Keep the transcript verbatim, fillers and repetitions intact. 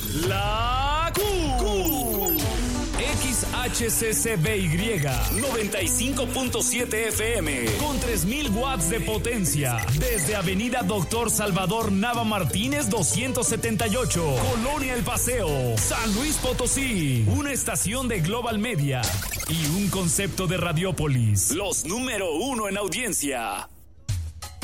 La Q. Q. X H C C B Y noventa y cinco punto siete F M con tres mil watts de potencia desde Avenida Doctor Salvador Nava Martínez doscientos setenta y ocho, Colonia El Paseo, San Luis Potosí. Una estación de Global Media y un concepto de Radiópolis, los número uno en audiencia.